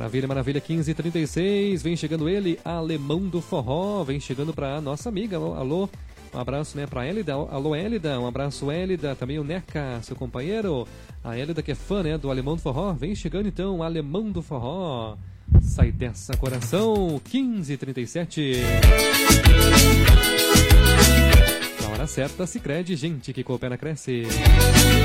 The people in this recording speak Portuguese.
Maravilha, maravilha, 15h36, vem chegando ele, Alemão do Forró, vem chegando pra nossa amiga, alô, um abraço, né, pra Élida, alô Élida, um abraço Élida, também o Neca, seu companheiro, a Élida que é fã, né, do Alemão do Forró, vem chegando então, Alemão do Forró, sai dessa coração, 15h37. Na hora certa, Sicredi, gente que coopera, cresce.